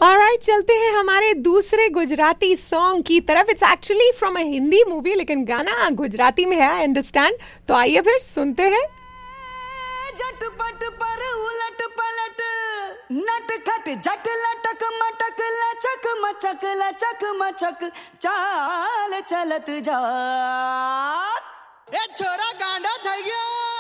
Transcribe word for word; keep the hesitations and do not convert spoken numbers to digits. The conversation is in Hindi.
ऑलराइट, चलते हैं हमारे दूसरे गुजराती सॉन्ग की तरफ। It's actually from a Hindi movie, लेकिन गाना गुजराती में है, आई अंडरस्टैंड। तो आइए फिर सुनते हैं। झटपट पर उलट पलट नट खट झट लटक मटक लचक मचक लचक मचक चाल चलत जा। ए छोरा गांडा થઈ ગયો।